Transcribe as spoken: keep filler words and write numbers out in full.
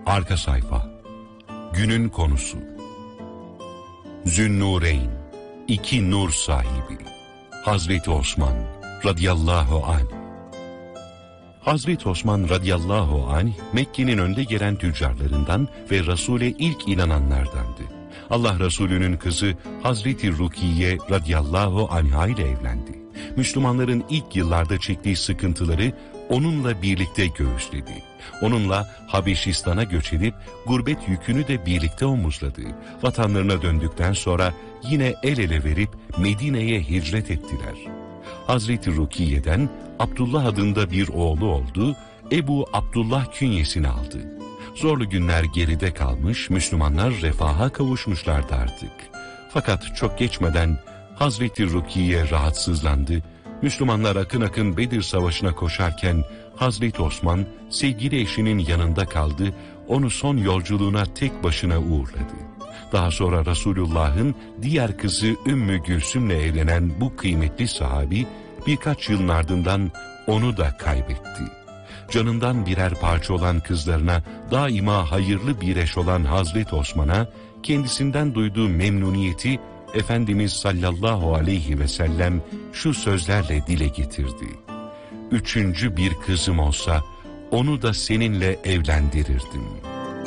Arka sayfa. Günün konusu. Zünnureyn, iki nur sahibi. Hazreti Osman radıyallahu anh. Hazreti Osman radıyallahu anh, Mekke'nin önde gelen tüccarlarından ve Resul'e ilk inananlardandı. Allah Resulü'nün kızı Hazreti Rukiye radıyallahu anha ile evlendi. Müslümanların ilk yıllarda çektiği sıkıntıları onunla birlikte göğüsledi. Onunla Habeşistan'a göç edip gurbet yükünü de birlikte omuzladı. Vatanlarına döndükten sonra yine el ele verip Medine'ye hicret ettiler. Hazreti Rukiye'den Abdullah adında bir oğlu oldu, Ebu Abdullah künyesini aldı. Zorlu günler geride kalmış, Müslümanlar refaha kavuşmuşlardı artık. Fakat çok geçmeden Hazreti Rukiye rahatsızlandı. Müslümanlar akın akın Bedir Savaşı'na koşarken Hazreti Osman sevgili eşinin yanında kaldı, onu son yolculuğuna tek başına uğurladı. Daha sonra Resulullah'ın diğer kızı Ümmü Gülsüm'le evlenen bu kıymetli sahabi birkaç yılın ardından onu da kaybetti. Canından birer parça olan kızlarına daima hayırlı bir eş olan Hazreti Osman'a kendisinden duyduğu memnuniyeti Efendimiz sallallahu aleyhi ve sellem şu sözlerle dile getirdi. Üçüncü bir kızım olsa onu da seninle evlendirirdim.